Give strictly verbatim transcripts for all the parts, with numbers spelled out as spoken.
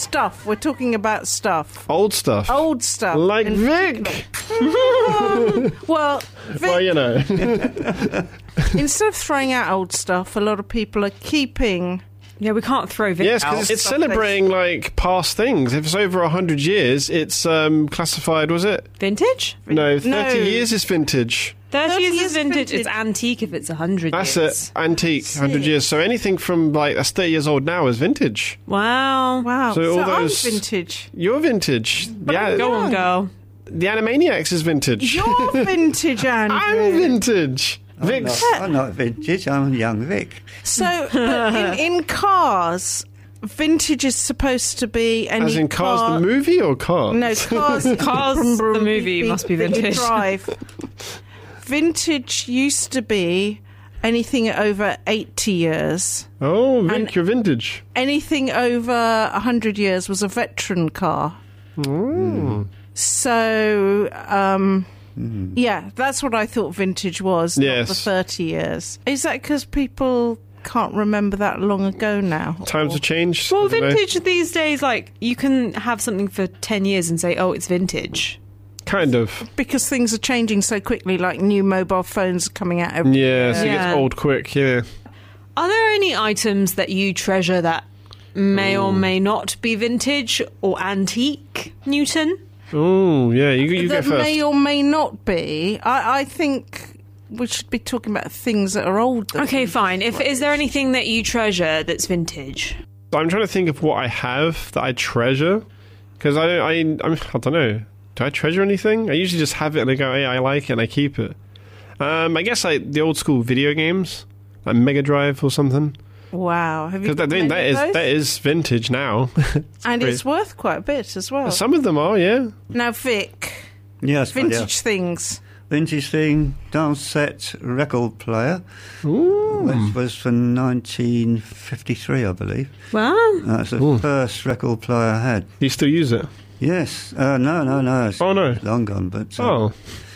Stuff. We're talking about stuff. Old stuff. Old stuff. Like in Vic. Well, Vic, Well, you know. instead of throwing out old stuff, a lot of people are keeping... Yeah, we can't throw Vic Yes, out. because it's celebrating like past things. If it's over a hundred years, it's um, classified. Was it? Vintage? No, thirty No. years is vintage. thirty years years is vintage. vintage. It's antique if it's one hundred That's years. it. Antique, hundred years. So anything from like that's thirty years old now is vintage. Wow. Wow. So So, all those- I'm vintage. You're vintage. yeah. Go on, girl. The Animaniacs is vintage. You're vintage, Andrew. I'm vintage. I'm Vic's. not, I'm not vintage, I'm young Vic. So, but in, in cars, vintage is supposed to be any As in Cars car, the movie or Cars? No, Cars. Cars brum, brum, the movie beep, must be beep, that you vintage. Drive. Vintage used to be anything over eighty years. Oh, Vic, And- you're vintage. Anything over one hundred years was a veteran car. Mm. So, um, yeah, that's what I thought vintage was, Yes. not the thirty years. Is that because people can't remember that long ago now? Times Or- have changed. Well, I don't know. vintage these days, like, you can have something for ten years and say, oh, it's vintage. Kind of. Because things are changing so quickly, like new mobile phones are coming out every Yeah, so it Yeah. gets old quick, yeah. Are there any items that you treasure that may or may not be vintage or antique, Newton? Oh, yeah, you, you go that first. may or may not be. I, I think we should be talking about things that are old. that- Okay, fine. If Is there anything that you treasure that's vintage? I'm trying to think of what I have that I treasure. Because I, I, I'm, I don't know. Do I treasure anything? I usually just have it and I go, hey, I like it and I keep it. Um, I guess like the old school video games, like Mega Drive or something. Wow, have you? Because got I mean, many that of is those? that is vintage now. and great. it's worth quite a bit as well. Some of them are, yeah. Now, Vic, Yes, vintage yeah. things. Vintage thing, dance set record player, Ooh. which was from nineteen fifty-three, I believe. Wow. That's the Ooh. first record player I had. Do you still use it? Yes. Uh, no, no, no. It's Oh, no. long gone, but... Uh, Oh,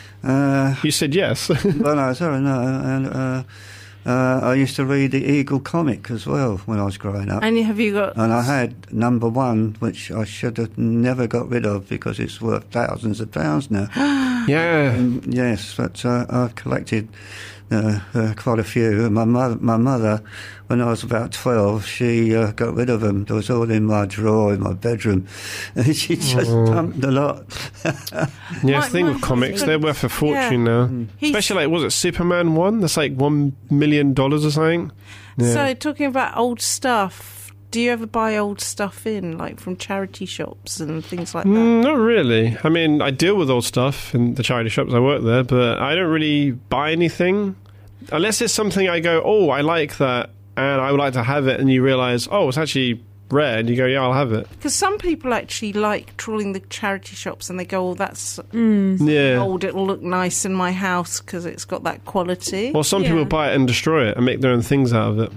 Uh, you said yes. well, no, sorry, no. And uh, uh, I used to read the Eagle comic as well when I was growing up. And have you got? And I had number one, which I should have never got rid of because it's worth thousands of pounds now. yeah. Um, yes, but uh, I've collected uh, uh, quite a few. My mother, my mother, when I was about twelve, she uh, got rid of them. They was all in my drawer in my bedroom, and she just dumped a lot. Yeah, My- the thing my with comics, husband- they're worth a fortune yeah. now. He's- Especially like, was it Superman one? That's like one million dollars or something. Yeah. So, talking about old stuff, do you ever buy old stuff in, like from charity shops and things like that? Mm, not really. I mean, I deal with old stuff in the charity shops. I work there, but I don't really buy anything unless it's something I go, oh, I like that, and I would like to have it. And you realise, oh, it's actually rare, and you go, yeah, I'll have it. Because some people actually like trawling the charity shops and they go, oh, that's Yeah. old, it'll look nice in my house because it's got that quality. Well, some Yeah. people buy it and destroy it and make their own things out of it.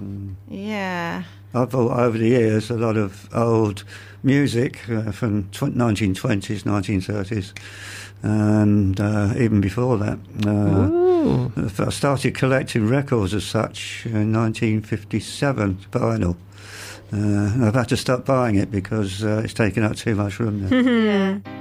Yeah. I've bought over the years a lot of old music uh, from tw- nineteen twenties, nineteen thirties, and uh, even before that. Uh, I started collecting records as such in nineteen fifty-seven, vinyl. Uh, I've had to stop buying it because uh, it's taking up too much room now. Yeah.